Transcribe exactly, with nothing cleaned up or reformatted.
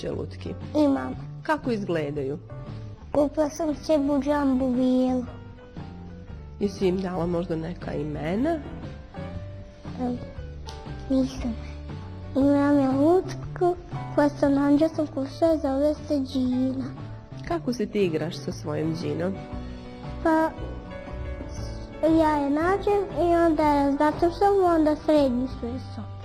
dječje lutki? Imam. Kako izgledaju? Kupila sam sebi džambu bijelu. Jesi im dala možda neka imena? Um, nisam. Imam je lutku koja sam anđelom ko sve zove se Džina. Kako se ti igraš sa svojim Džinom? Pa ja je nađem i onda je razbacam sam, onda sredi sve sam.